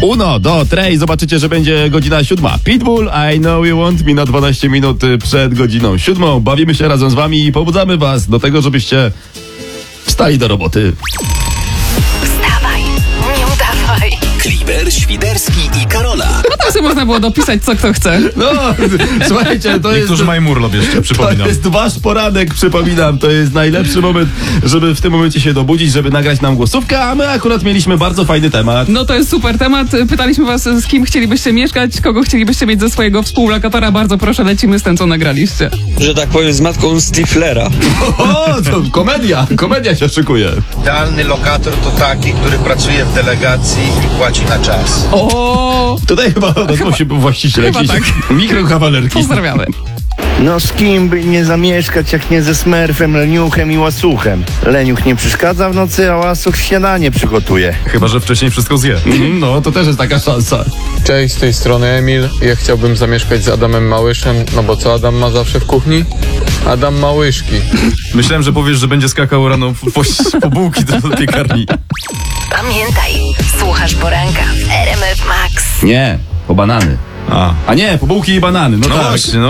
Uno, do, trej, zobaczycie, że będzie godzina 7. Pitbull, I Know You Want Me na 12 minut przed godziną 7. Bawimy się razem z wami i pobudzamy was do tego, żebyście wstali do roboty. Wstawaj, nie udawaj. Kliber, Świderski i Karola. No tam sobie można było dopisać, co kto chce. No, słuchajcie, to jest... Niektórzy mają urlop jeszcze, To przypominam. jest wasz poranek, przypominam. To jest najlepszy moment, żeby w tym momencie się dobudzić, żeby nagrać nam głosówkę, a my akurat mieliśmy bardzo fajny temat. No to jest super temat. Pytaliśmy was, z kim chcielibyście mieszkać, kogo chcielibyście mieć ze swojego współlokatora. Bardzo proszę, lecimy z tym, co nagraliście. Że tak powiem, z matką Stiflera. O, to komedia się szykuje. Idealny lokator to taki, który pracuje w delegacji i płaci na czas. O, Tutaj chyba odezwał się właściciel Chyba jakiejś tak. mikrokawalerki. pozdrawiamy. No z kim by nie zamieszkać, jak nie ze Smurfem, Leniuchem i Łasuchem. Leniuch nie przeszkadza w nocy, a Łasuch śniadanie przygotuje. Chyba że wcześniej wszystko zje. No, to też jest taka szansa. Cześć, z tej strony Emil. Ja chciałbym zamieszkać z Adamem Małyszem, no bo co Adam ma zawsze w kuchni? Adam ma łyżki. Myślałem, że powiesz, że będzie skakał rano po bułki do piekarni. Pamiętaj, słuchasz poranka w RMF Max. Nie, po banany. A A nie, po bułki i banany. No, no tak. właśnie, no